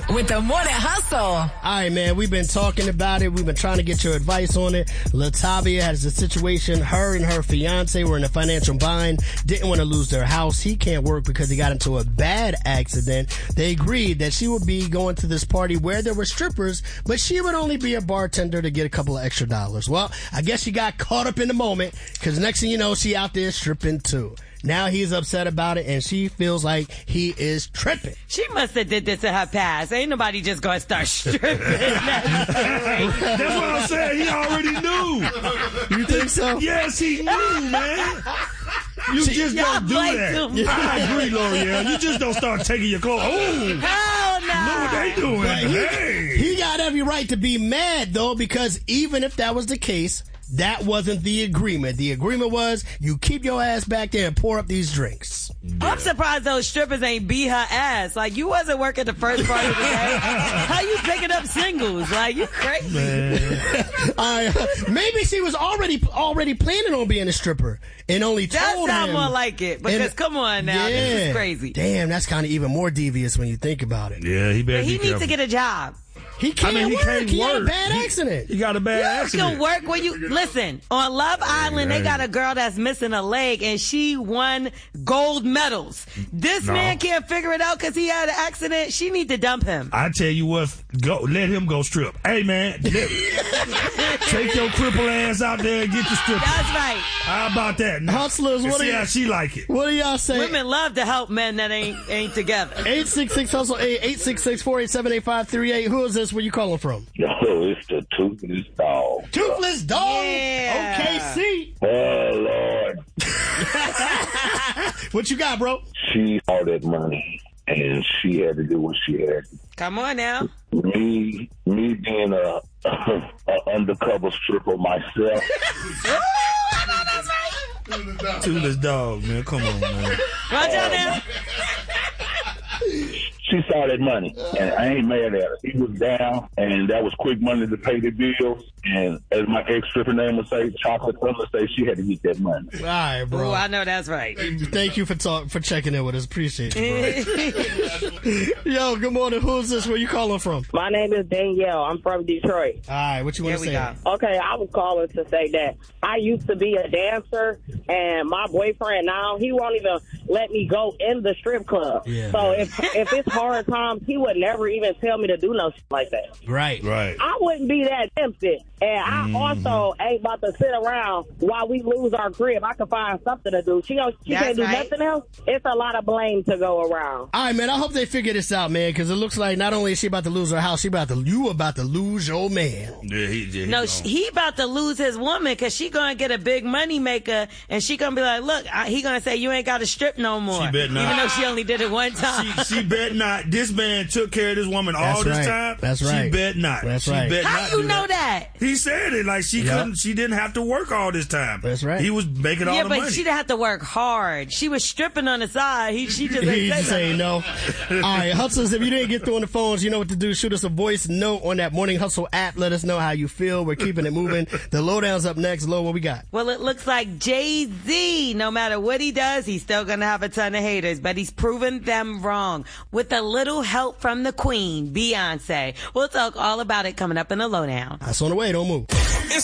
up with the Morning Hustle. All right, man, we've been talking about it. We've been trying to get your advice on it. Latavia has a situation. Her and her fiance were in a financial bind, didn't want to lose their house. He can't work because he got into a bad accident. They agreed that she would be going to this party where there were strippers, but she would only be a bartender to get a couple of extra dollars. Well, I guess she got caught up in the moment because next thing you know, she out there stripping too. Now he's upset about it, and she feels like he is tripping. She must have did this in her past. Ain't nobody just going to start stripping. That's what I'm saying. He already knew. You think so? Yes, he knew, man. You just don't do that. I agree, L'Oreal. You just don't start taking your clothes. Oh, hell no. Know what they doing. He got every right to be mad, though, because even if that was the case, that wasn't the agreement. The agreement was you keep your ass back there and pour up these drinks. I'm surprised those strippers ain't beat her ass. Like, you wasn't working the first part of the day. How you picking up singles? Like, you crazy. Maybe she was already planning on being a stripper and only told him. That sounds more like it. Because come on now, this is crazy. Damn, that's kind of even more devious when you think about it. Yeah, he better be careful. He needs to get a job. He can't work. He had a bad accident. He got a bad accident. You can work when you... Listen, on Love Island, they got a girl that's missing a leg, and she won gold medals. This man can't figure it out because he had an accident. She need to dump him. I tell you what, let him go strip. Hey, man, take your cripple ass out there and get the stripper. That's right. How about that? Hustlers, see how she like it. What do y'all say? Women love to help men that ain't together. 866-HUSTLE, 866-487-8538. Who is this? Where you calling from? Yo, it's the Toothless Dog. Toothless Dog? Yeah. OKC. Oh, Lord. What you got, bro? She all that money, and she had to do what she had. Come on now. Me being a undercover stripper myself. Toothless Dog, man. Come on, man. Watch out now. She saw that money, and I ain't mad at her. He was down, and that was quick money to pay the bills. And as my ex-stripper name would say, Chocolate Thunder say, she had to get that money. All right, bro. Oh, I know that's right. Thank you for checking in with us. Appreciate you, bro. Yo, good morning. Who's this? Where you calling from? My name is Danielle. I'm from Detroit. All right, what you want to say? Okay, I was calling to say that I used to be a dancer, and my boyfriend now, he won't even let me go in the strip club. Yeah, so if it's hard times, he would never even tell me to do no shit like that. Right. I wouldn't be that tempted. And I also ain't about to sit around while we lose our crib. I can find something to do. She can't do nothing else. It's a lot of blame to go around. All right, man. I hope they figure this out, man, because it looks like not only is she about to lose her house, you about to lose your man. Yeah, he about to lose his woman because she gonna get a big money maker, and she gonna be like, look, he gonna say you ain't got to strip no more. She bet not. Even though she only did it one time. She bet not. This man took care of this woman all this time. That's right. She bet not. That's she right. Bet How not you know that? He said it like she couldn't. She didn't have to work all this time. That's right. He was making all the money. Yeah, but she didn't have to work hard. She was stripping on the side. She just ain't say no. All right, hustlers, if you didn't get through on the phones, you know what to do. Shoot us a voice note on that Morning Hustle app. Let us know how you feel. We're keeping it moving. The lowdown's up next. Lo, what we got? Well, it looks like Jay-Z, no matter what he does, he's still gonna have a ton of haters, but he's proven them wrong with a little help from the queen, Beyonce. We'll talk all about it coming up in the lowdown. That's on the way. Don't move.